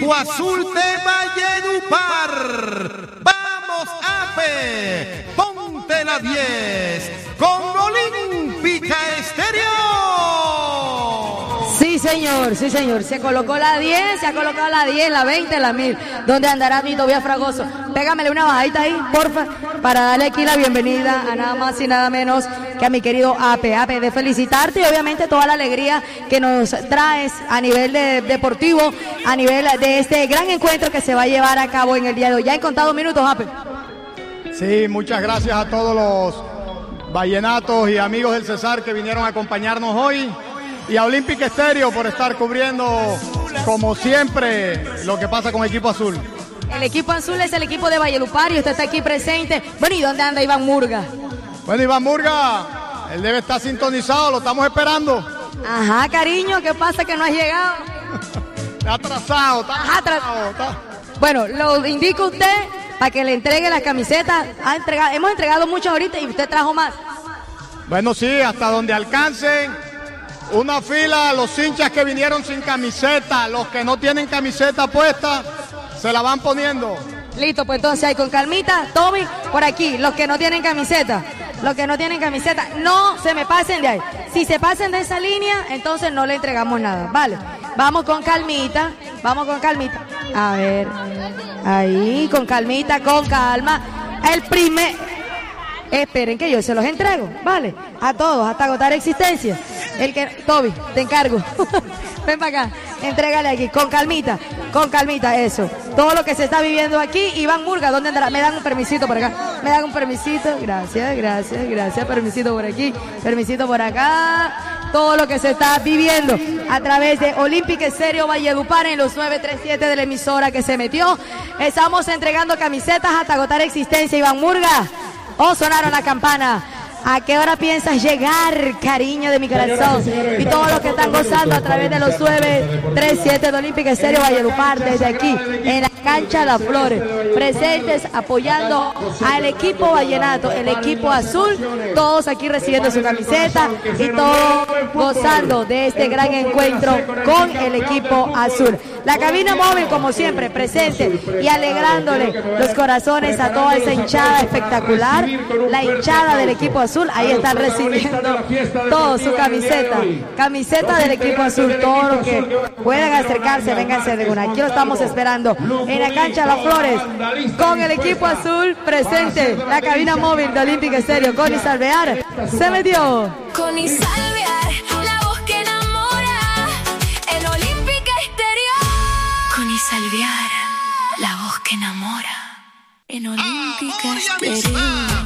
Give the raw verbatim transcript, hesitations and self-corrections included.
equipo azul de Valledupar. ¡Vamos, APE! ¡Ponte la diez con Olímpica Estéreo! Sí, señor, sí, señor. Se colocó la diez, se ha colocado la diez, la veinte, la mil. ¿Dónde andará mi Tobías Fragoso? Pégamele una bajadita ahí, porfa, para darle aquí la bienvenida a nada más y nada menos que a mi querido APE. APE, de felicitarte y obviamente toda la alegría que nos traes a nivel de, deportivo, a nivel de este gran encuentro que se va a llevar a cabo en el día de hoy. Ya en contados minutos, APE. Sí, muchas gracias a todos los vallenatos y amigos del Cesar que vinieron a acompañarnos hoy. Y a Olímpica Estéreo por estar cubriendo, como siempre, lo que pasa con Equipo Azul. El Equipo Azul es el equipo de Valledupar y usted está aquí presente. Bueno, ¿y dónde anda Iván Murga? Bueno, Iván Murga, él debe estar sintonizado, lo estamos esperando. Ajá, cariño, ¿qué pasa que no has llegado? Está atrasado, está Ajá, atrasado. Está... Bueno, lo indica usted para que le entregue las camisetas. Ha entregado, hemos entregado muchas ahorita y usted trajo más. Bueno, sí, hasta donde alcancen. Una fila, los hinchas que vinieron sin camiseta, los que no tienen camiseta puesta, se la van poniendo. Listo, pues entonces ahí con calmita, Toby, por aquí, los que no tienen camiseta, los que no tienen camiseta, no se me pasen de ahí. Si se pasen de esa línea, entonces no le entregamos nada, ¿vale? Vamos con calmita, vamos con calmita. A ver, ahí, con calmita, con calma. El primer... Esperen que yo se los entrego, ¿vale? A todos, hasta agotar existencia. El que... Toby, te encargo. Ven para acá, entrégale aquí, con calmita, con calmita, eso. Todo lo que se está viviendo aquí. Iván Murga, ¿dónde andará? Me dan un permisito por acá, me dan un permisito, gracias, gracias, gracias, permisito por aquí, permisito por acá. Todo lo que se está viviendo a través de Olímpica Estéreo Valledupar en los nueve tres siete de la emisora que se metió. Estamos entregando camisetas hasta agotar existencia, Iván Murga. Oh, sonaron la campana. ¿A qué hora piensas llegar, cariño de mi corazón? Y todos los que están gozando a través de los nueve tres siete de Olímpica Estéreo Valledupar, desde aquí, en la cancha Las Flores, presentes, apoyando al equipo vallenato, el equipo azul, todos aquí recibiendo su camiseta y todos gozando de este gran encuentro con el equipo azul. La cabina móvil, como siempre, presente y alegrándole los corazones a toda esa hinchada espectacular, la hinchada del equipo azul. Ahí están recibiendo todo su camiseta, camiseta del equipo azul. Todos los que puedan acercarse, vénganse de una. Aquí lo estamos esperando en la cancha Las Flores con el equipo azul presente. La cabina móvil de Olímpica Estéreo. Connie Salvear se metió. Connie Salvear, la voz que enamora en Olímpica Estéreo. Connie Salvear, la voz que enamora en Olímpica Estéreo.